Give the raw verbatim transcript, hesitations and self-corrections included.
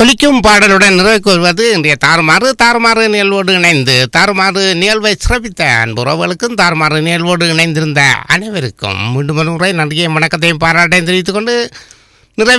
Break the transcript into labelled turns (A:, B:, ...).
A: ஒலிக்கும் பாடலுடன் நிறைவு கொள்வது இன்றைய தாறுமாறு தாறுமாறு நிகழ்வோடு இணைந்து தாறுமாறு நிகழ்வை சிறப்பித்த அன்புறவுகளுக்கும் தாறுமாறு நிகழ்வோடு இணைந்திருந்த அனைவருக்கும் மீண்டும் ஒரு முறை நன்றியை வணக்கத்தையும் பாராட்டையும் தெரிவித்துக் கொண்டு நிறைவு